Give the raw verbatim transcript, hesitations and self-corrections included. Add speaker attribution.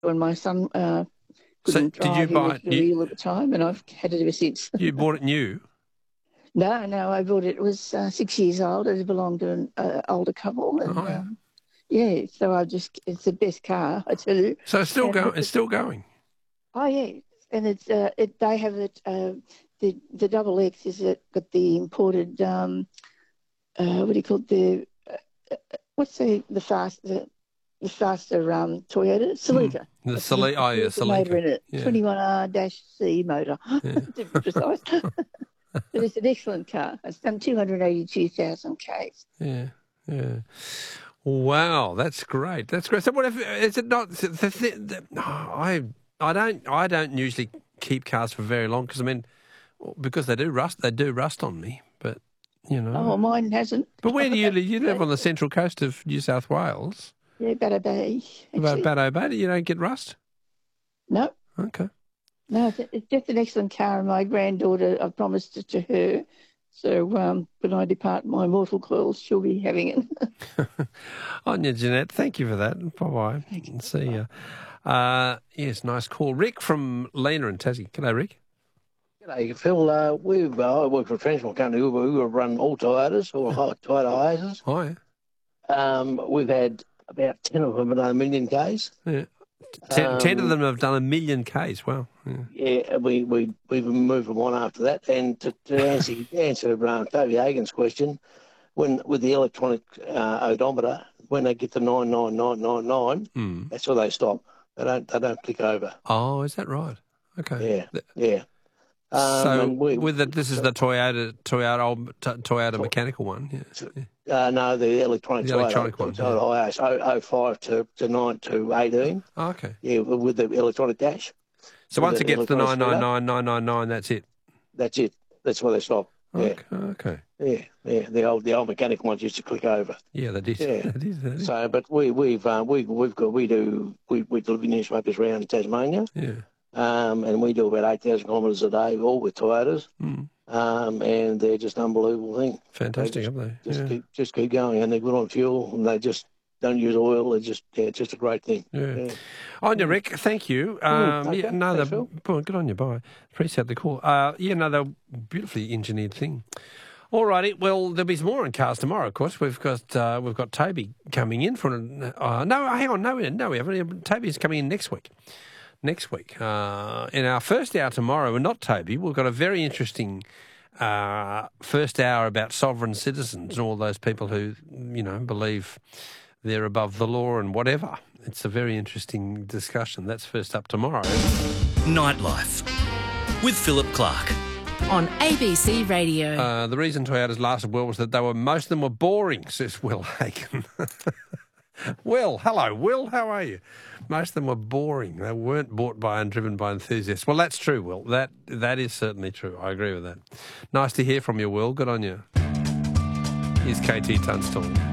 Speaker 1: when my son uh,
Speaker 2: So
Speaker 1: couldn't
Speaker 2: did you
Speaker 1: drive. He
Speaker 2: buy
Speaker 1: was
Speaker 2: it?
Speaker 1: very
Speaker 2: You,
Speaker 1: ill at the time, and I've had it ever since.
Speaker 2: you bought it new?
Speaker 1: No, no, I bought it. It was uh, six years old. It belonged to an uh, older couple, and
Speaker 2: Oh, yeah.
Speaker 1: um, yeah, so I just it's the best car, I tell you.
Speaker 2: So it's still
Speaker 1: And
Speaker 2: going.
Speaker 1: the-
Speaker 2: It's still going.
Speaker 1: oh yeah, and it's uh, it. They have it. Uh, the the double X is it got the imported. Um, uh, what do you call it? The uh, uh, what's the the fast the, the faster um Toyota Celica.
Speaker 2: The
Speaker 1: It's got
Speaker 2: Celica, oh yeah,
Speaker 1: the motor in
Speaker 2: Celica.
Speaker 1: it,
Speaker 2: Yeah.
Speaker 1: twenty-one R C motor,
Speaker 2: Yeah.
Speaker 1: to be precise. But it's an excellent car. It's done two hundred eighty-two thousand Ks.
Speaker 2: Yeah, yeah. Wow, that's great. That's great. So, what if is it not? The, the, the, I I don't I don't usually keep cars for very long because I mean because they do rust. They do rust on me. But you know.
Speaker 1: Oh, mine hasn't.
Speaker 2: But where do you live? You live on the central coast of New South Wales.
Speaker 1: Yeah, Bateau Bay.
Speaker 2: About
Speaker 1: Actually.
Speaker 2: Bateau Bay, you don't get rust.
Speaker 1: No,
Speaker 2: Okay.
Speaker 1: no, it's, it's just an excellent car. And my granddaughter, I promised it to her. So um, when I depart my mortal coils, she'll be having it.
Speaker 2: Anya Jeanette, thank you for that. Bye-bye. See ya. Uh, yes, nice call. Rick from Lena in Tassie. G'day, Rick.
Speaker 3: G'day, Phil. Uh, we've, uh, I work for a transport company who, who run all Toyotas, or Toyota Hiaces.
Speaker 2: Oh, yeah.
Speaker 3: Um, we've had about ten of them have done a million Ks.
Speaker 2: Yeah. Ten,
Speaker 3: Um,
Speaker 2: ten of them have done a million Ks. Wow. Yeah.
Speaker 3: Yeah, we, we, we've moved them on after that. And to, to answer, answer um, Toby Hagen's question, when with the electronic uh, odometer, when they get to nine nine nine nine nine,
Speaker 2: Mm.
Speaker 3: that's where they stop. They don't they don't click over.
Speaker 2: Oh, is that right? Okay.
Speaker 3: Yeah, yeah. Um,
Speaker 2: So
Speaker 3: and we,
Speaker 2: with the, this is the Toyota Toyota old t- Toyota mechanical one. Yeah. yeah.
Speaker 3: Uh, no, the electronic
Speaker 2: The
Speaker 3: Toyota,
Speaker 2: electronic one,
Speaker 3: Toyota Hiace, oh, oh five to, to nine to eighteen.
Speaker 2: Oh, okay.
Speaker 3: Yeah, with the electronic dash.
Speaker 2: So
Speaker 3: With
Speaker 2: once
Speaker 3: the
Speaker 2: it gets to nine
Speaker 3: electronic
Speaker 2: nine nine nine nine nine, that's it.
Speaker 3: That's it. That's where they stop. Yeah,
Speaker 2: Okay. Okay.
Speaker 3: yeah, yeah. The old the old mechanical ones used to click over.
Speaker 2: Yeah, that is.
Speaker 3: Yeah.
Speaker 2: That is. That is.
Speaker 3: So, but we we've uh, we we've got we do we we deliver newspapers around Tasmania,
Speaker 2: Yeah.
Speaker 3: um, and we do about eight thousand kilometres a day, all with Toyotas,
Speaker 2: Mm.
Speaker 3: um, and they're just an unbelievable thing.
Speaker 2: Fantastic,
Speaker 3: just,
Speaker 2: aren't they?
Speaker 3: Just
Speaker 2: Yeah.
Speaker 3: keep just keep going, and they're good on fuel, and they just don't use oil. It's just yeah, it's just a great thing.
Speaker 2: Yeah.
Speaker 3: Yeah.
Speaker 2: On you, Rick. Thank you. Um,
Speaker 3: okay.
Speaker 2: yeah, no,
Speaker 3: Thanks,
Speaker 2: they're
Speaker 3: Phil.
Speaker 2: boy, good on you. Bye. Appreciate the call. Uh, yeah, no, they're a beautifully engineered thing. All righty. Well, there'll be some more on cars tomorrow. Of course, we've got uh, we've got Toby coming in for an. Uh, no, hang on, no, no, we haven't. Toby's coming in next week. Next week, uh, in our first hour tomorrow, and not Toby, we've got a very interesting uh, first hour about sovereign citizens and all those people who you know believe they're above the law and whatever. It's a very interesting discussion. That's first up tomorrow.
Speaker 4: Nightlife with Philip Clark.
Speaker 5: On A B C Radio.
Speaker 2: Uh, the reason Toyotas lasted well was that they were most of them were boring, says Will Hagen. Will, hello, Will, how are you? Most of them were boring. They weren't bought by and driven by enthusiasts. Well, that's true, Will. That that is certainly true. I agree with that. Nice to hear from you, Will. Good on you. Here's K T Tunstall.